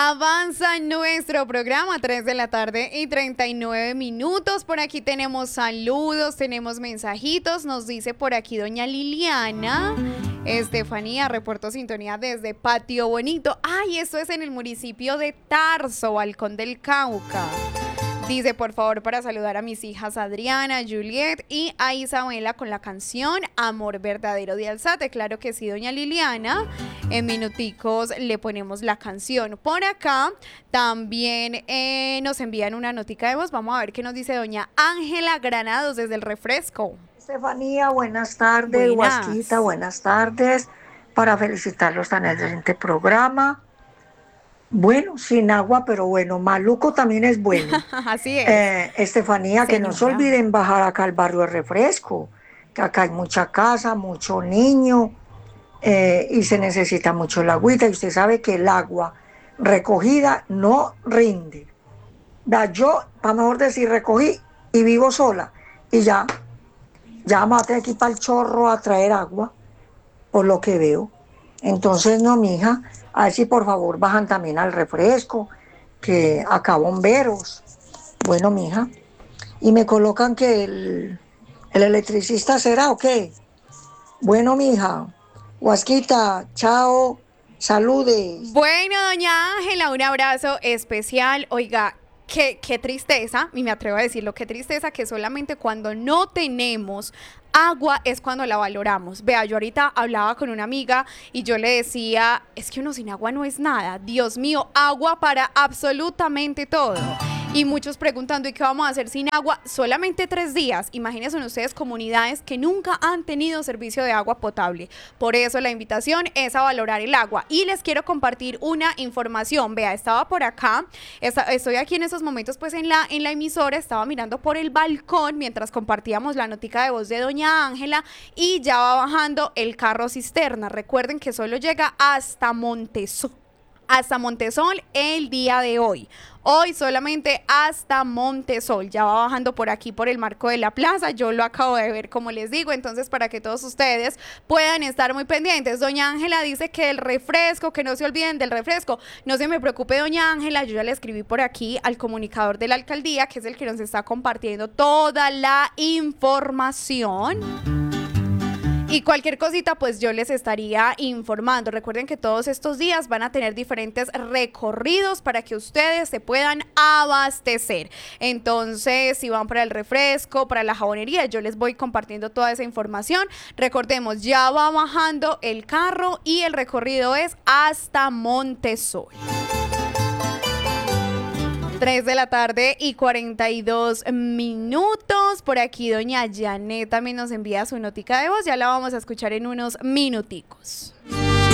Avanza nuestro programa, 3 de la tarde y 39 minutos. Por aquí tenemos saludos, tenemos mensajitos. Nos dice por aquí doña Liliana. Estefanía, reporto sintonía desde Patio Bonito. Ay, esto es en el municipio de Tarso, Balcón del Cauca. Dice, por favor, para saludar a mis hijas Adriana, Juliet y a Isabela con la canción Amor Verdadero de Alzate. Claro que sí, doña Liliana. En minuticos le ponemos la canción. Por acá también nos envían una notica de voz. Vamos a ver qué nos dice doña Ángela Granados desde el Refresco. Estefanía, buenas tardes. Buenas. Guasquita, buenas tardes. Para felicitarlos en el siguiente programa. Bueno, sin agua, pero bueno, maluco también es bueno. Así es. Estefanía, que no se Señora. olviden bajar acá al barrio de Refresco, que acá hay mucha casa, mucho niño, y se necesita mucho el agüita, y usted sabe que el agua recogida no rinde. Yo, para mejor decir, recogí y vivo sola, y ya vamos a tener que ir para el chorro a traer agua, por lo que veo. Entonces, no, mija, a ver si por favor bajan también al Refresco, que acá bomberos. Bueno, mija, y me colocan que el electricista será o qué. Bueno, mija, Guasquita, chao, saludes. Bueno, doña Ángela, un abrazo especial. Oiga, qué tristeza, y me atrevo a decirlo, qué tristeza que solamente cuando no tenemos agua es cuando la valoramos. Vea, yo ahorita hablaba con una amiga y yo le decía, es que uno sin agua no es nada. Dios mío, agua para absolutamente todo. Y muchos preguntando, ¿y qué vamos a hacer sin agua? Solamente 3 días. Imagínense ustedes comunidades que nunca han tenido servicio de agua potable. Por eso la invitación es a valorar el agua. Y les quiero compartir una información. Vea, estaba por acá, estoy aquí en esos momentos pues en la emisora, estaba mirando por el balcón mientras compartíamos la notica de voz de doña Ángela y ya va bajando el carro cisterna. Recuerden que solo llega hasta Montesol el día de hoy. Hoy solamente hasta Montesol. Ya va bajando por aquí por el marco de la plaza. Yo lo acabo de ver, como les digo. Entonces, para que todos ustedes puedan estar muy pendientes. Doña Ángela dice que el refresco, que no se olviden del refresco. No se me preocupe, doña Ángela. Yo ya le escribí por aquí al comunicador de la alcaldía, que es el que nos está compartiendo toda la información. Y cualquier cosita, pues yo les estaría informando. Recuerden que todos estos días van a tener diferentes recorridos para que ustedes se puedan abastecer. Entonces, si van para el refresco, para la jabonería, yo les voy compartiendo toda esa información. Recordemos, ya va bajando el carro y el recorrido es hasta Montesol. 3 de la tarde y 42 minutos. Por aquí doña Janet también nos envía su notica de voz. Ya la vamos a escuchar en unos minuticos.